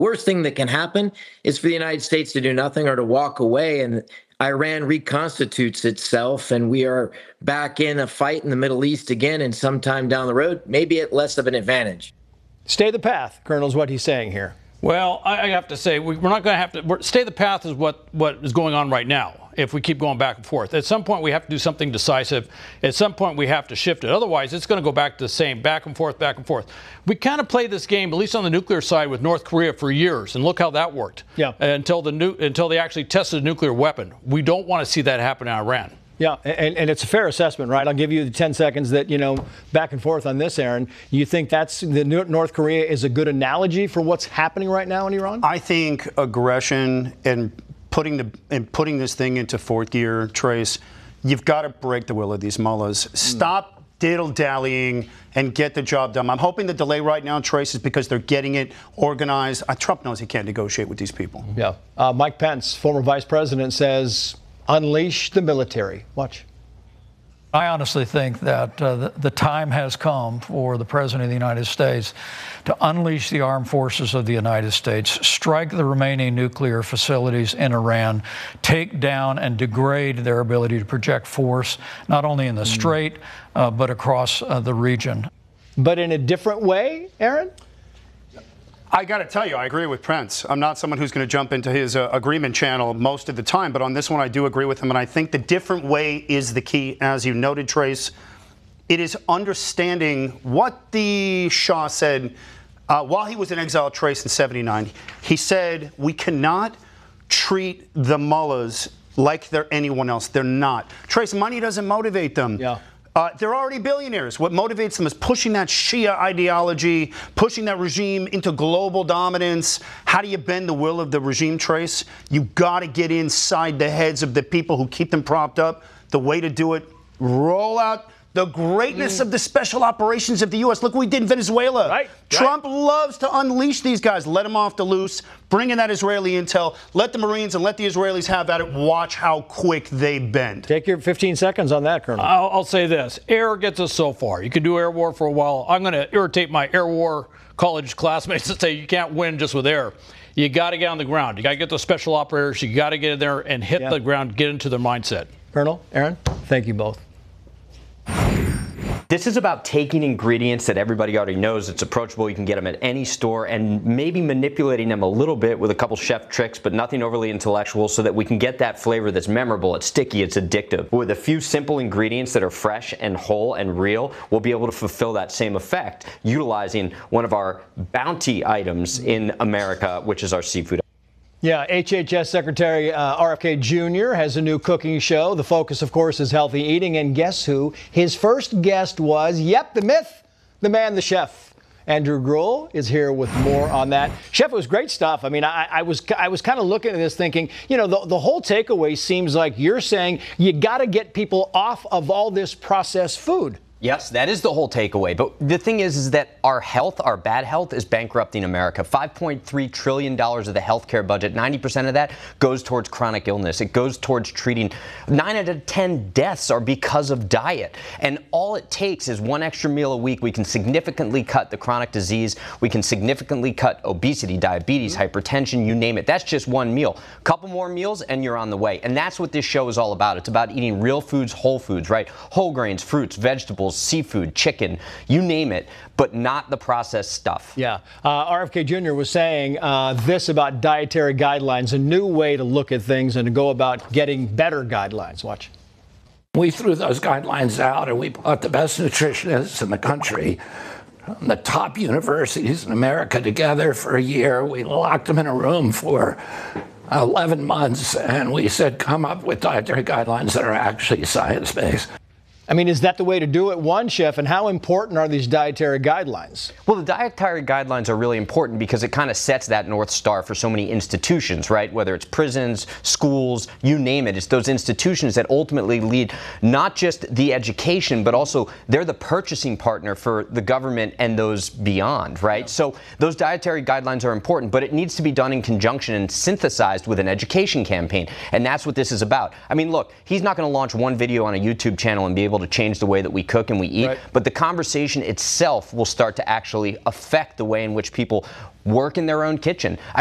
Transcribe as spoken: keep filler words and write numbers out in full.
Worst thing that can happen is for the United States to do nothing or to walk away, and Iran reconstitutes itself, and we are back in a fight in the Middle East again, and sometime down the road, maybe at less of an advantage. Stay the path, Colonel, is what he's saying here. Well, I have to say, we're not going to have to we're, stay the path is what, what is going on right now. If we keep going back and forth, at some point we have to do something decisive. At some point we have to shift it. Otherwise, it's going to go back to the same back and forth, back and forth. We kind of played this game, at least on the nuclear side, with North Korea for years, and look how that worked. Yeah. Until the new, until they actually tested a nuclear weapon. We don't want to see that happen in Iran. Yeah, and, and it's a fair assessment, right? I'll give you the ten seconds that, you know, back and forth on this, Aaron. You think that's the North Korea is a good analogy for what's happening right now in Iran? I think aggression and putting the and putting this thing into fourth gear, Trace, you've got to break the will of these mullahs. Stop mm. diddle-dallying and get the job done. I'm hoping the delay right now, Trace, is because they're getting it organized. Uh, Trump knows he can't negotiate with these people. Yeah. Uh, Mike Pence, former vice president, says unleash the military. Watch. I honestly think that uh, the, the time has come for the President of the United States to unleash the armed forces of the United States, strike the remaining nuclear facilities in Iran, take down and degrade their ability to project force, not only in the mm. Strait, uh, but across uh, the region. But in a different way, Aaron? I got to tell you, I agree with Pence. I'm not someone who's going to jump into his uh, agreement channel most of the time, but on this one I do agree with him, and I think the different way is the key. As you noted, Trace, it is understanding what the Shah said uh, while he was in exile, Trace, in seventy-nine. He said, we cannot treat the mullahs like they're anyone else. They're not. Trace, money doesn't motivate them. Yeah. Uh, they're already billionaires. What motivates them is pushing that Shia ideology, pushing that regime into global dominance. How do you bend the will of the regime, Trace? You got to get inside the heads of the people who keep them propped up. The way to do it, roll out the greatness mm. of the special operations of the U S. Look what we did in Venezuela. Right, Trump right. loves to unleash these guys, let them off the loose, bring in that Israeli intel, let the Marines and let the Israelis have at it. Watch how quick they bend. Take your fifteen seconds on that, Colonel. I'll, I'll say this. Air gets us so far. You can do air war for a while. I'm going to irritate my air war college classmates and say you can't win just with air. You got to get on the ground. You got to get those special operators. You got to get in there and hit yeah. the ground, get into their mindset. Colonel, Aaron, thank you both. This is about taking ingredients that everybody already knows. It's approachable. You can get them at any store, and maybe manipulating them a little bit with a couple chef tricks, but nothing overly intellectual, so that we can get that flavor that's memorable, it's sticky, it's addictive. With a few simple ingredients that are fresh and whole and real, we'll be able to fulfill that same effect utilizing one of our bounty items in America, which is our seafood. Yeah, H H S Secretary uh, R F K Junior has a new cooking show. The focus, of course, is healthy eating. And guess who? His first guest was, yep, the myth, the man, the chef. Andrew Gruel is here with more on that. Chef, it was great stuff. I mean, I, I was I was kind of looking at this thinking, you know, the, the whole takeaway seems like you're saying you got to get people off of all this processed food. Yes, that is the whole takeaway. But the thing is, is that our health, our bad health, is bankrupting America. five point three trillion dollars of the healthcare budget, ninety percent of that goes towards chronic illness. It goes towards treating. nine out of ten deaths are because of diet. And all it takes is one extra meal a week. We can significantly cut the chronic disease. We can significantly cut obesity, diabetes, hypertension, you name it. That's just one meal. A couple more meals and you're on the way. And that's what this show is all about. It's about eating real foods, whole foods, right? Whole grains, fruits, vegetables, seafood, chicken, you name it, but not the processed stuff. Yeah. Uh, R F K Junior was saying uh, this about dietary guidelines, a new way to look at things and to go about getting better guidelines. Watch. We threw those guidelines out and we brought the best nutritionists in the country, the top universities in America together for a year. We locked them in a room for eleven months and we said, come up with dietary guidelines that are actually science-based. I mean, is that the way to do it? One, Chef, and how important are these dietary guidelines? Well, the dietary guidelines are really important because it kind of sets that North Star for so many institutions, right? Whether it's prisons, schools, you name it. It's those institutions that ultimately lead not just the education, but also they're the purchasing partner for the government and those beyond, right? Yeah. So those dietary guidelines are important, but it needs to be done in conjunction and synthesized with an education campaign. And that's what this is about. I mean, look, he's not going to launch one video on a YouTube channel and be able to change the way that we cook and we eat. Right. But the conversation itself will start to actually affect the way in which people work in their own kitchen.